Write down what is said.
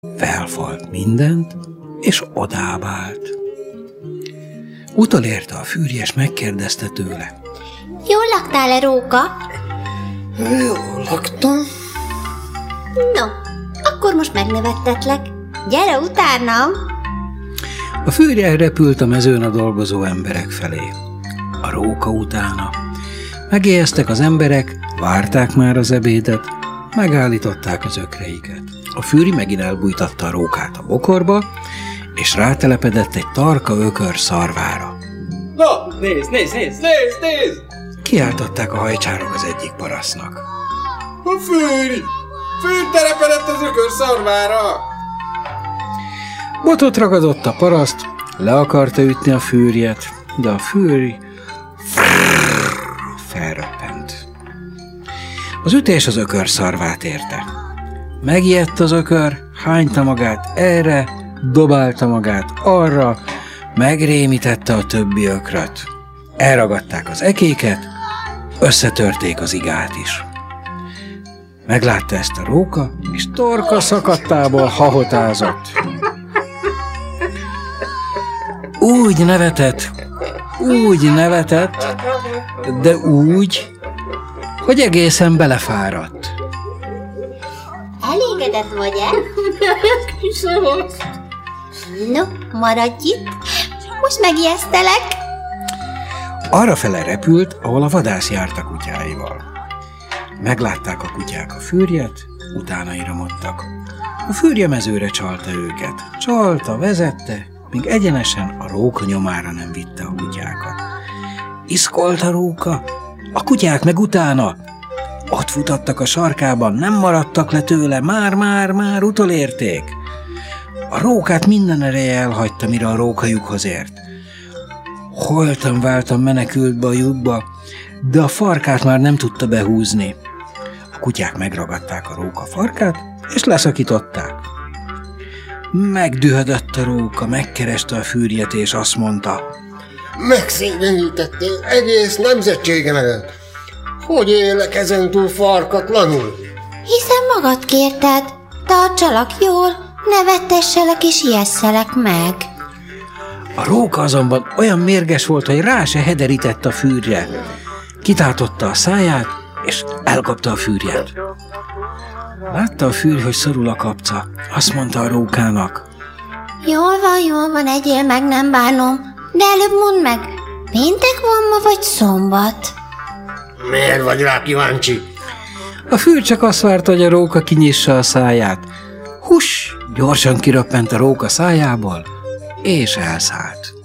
Felfalt mindent, és odább állt. Utolérte a fűrje, és megkérdezte tőle. Jól laktál-e, róka? Jól laktam. No, akkor most megnevettetlek. Gyere utánam! A fűrje elrepült a mezőn a dolgozó emberek felé. A róka utána. Megéheztek az emberek, várták már az ebédet, megállították az ökreiket. A fűri megint elbújtatta a rókát a bokorba, és rátelepedett egy tarka ökör szarvára. Na, nézd! Kiáltották a hajcsárok az egyik parasztnak. A fűri telepedett az ökör szarvára! Botot ragadott a paraszt, le akarta ütni a fűrjet, de a fűri felröppent. Az ütés az ökör szarvát érte. Megijedt az ökör, hányta magát erre, dobálta magát arra, megrémítette a többi ökröt. Elragadták az ekéket, összetörték az igát is. Meglátta ezt a róka, és torka szakadtából hahotázott. Úgy nevetett, de úgy, hogy egészen belefáradt. Elégedett vagy-e? No, maradj itt, most megijesztelek. Arrafele repült, ahol a vadász járt a kutyáival. Meglátták a kutyák a fűrjet, utána iramodtak. A fűrje mezőre csalta őket. Csalta, vezette, míg egyenesen a róka nyomára nem vitte a kutyákat. Iszkolt a róka, a kutyák meg utána. Ott futottak a sarkában, nem maradtak le tőle, már utolérték. A rókát minden ereje elhagyta, mire a róka lyukhoz ért. Holtan-váltan menekült be a lyukba, de a farkát már nem tudta behúzni. A kutyák megragadták a róka farkát, és leszakították. Megdühödött a róka, megkereste a fűrjet, és azt mondta. Megszégyenítettél egész nemzetségem előtt. Hogy élek ezentúl farkatlanul? Hiszen magad kérted, tartsalak jól, nevettesselek és ijesszelek meg. A róka azonban olyan mérges volt, hogy rá se hederített a fűrje. Kitátotta a száját, és elkapta a fűrjet. Látta a fűrj, hogy szorul a kapca. Azt mondta a rókának. Jól van, egyél meg, nem bánom, de előbb mondd meg, péntek van ma vagy szombat? Miért vagy rá kíváncsi? A fűr csak azt várta, hogy a róka kinyissa a száját. Hus! Gyorsan kiröppent a róka szájából, és elszállt.